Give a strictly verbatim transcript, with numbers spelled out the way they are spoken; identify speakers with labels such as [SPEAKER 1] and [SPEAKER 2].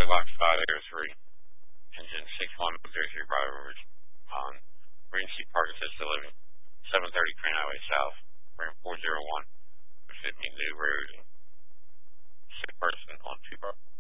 [SPEAKER 1] Box five Air three, engine six one zero three Bravo on Green Sea Park assist delivery, seven thirty Crane Highway South, bearing four zero one, which should be new road, sick person on two.